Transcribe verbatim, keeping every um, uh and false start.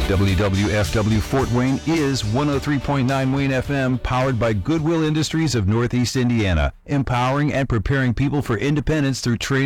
W W F W Fort Wayne is one oh three point nine Wayne F M, powered by Goodwill Industries of Northeast Indiana, empowering and preparing people for independence through training.